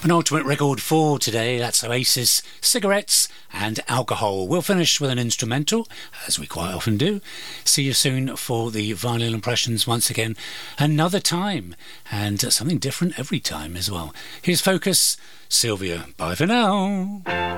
Penultimate record for today, that's Oasis, Cigarettes and Alcohol. We'll finish with an instrumental, as we quite often do. See you soon for the vinyl impressions once again, another time, and something different every time as well. Here's Focus, Sylvia. Bye for now.